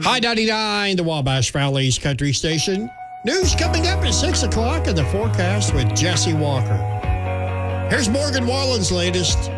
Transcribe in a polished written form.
I-99, the Wabash Valley's country station. News coming up at 6 o'clock in the forecast with Jesse Walker. Here's Morgan Wallen's latest.